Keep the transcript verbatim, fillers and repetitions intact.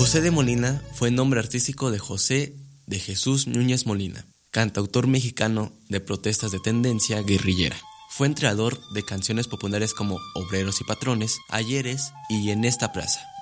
José de Molina fue nombre artístico de José de Jesús Núñez Molina, cantautor mexicano de protestas de tendencia guerrillera. Fue entrenador de canciones populares como Obreros y Patrones, Ayeres y En esta plaza.